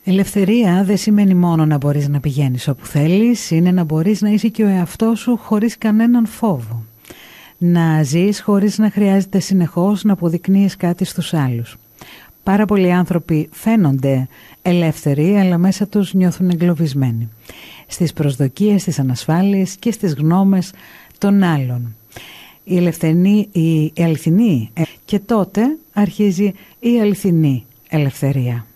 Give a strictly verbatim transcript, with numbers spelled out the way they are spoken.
Ελευθερία δεν σημαίνει μόνο να μπορείς να πηγαίνεις όπου θέλεις, είναι να μπορείς να είσαι και ο εαυτός σου χωρίς κανέναν φόβο. Να ζεις χωρίς να χρειάζεται συνεχώς να αποδεικνύεις κάτι στους άλλους. Πάρα πολλοί άνθρωποι φαίνονται ελεύθεροι, αλλά μέσα τους νιώθουν εγκλωβισμένοι στις προσδοκίες, στις ανασφάλειες και στις γνώμες των άλλων. Η, ελευθερινή, η αληθινή και τότε αρχίζει η αληθινή ελευθερία.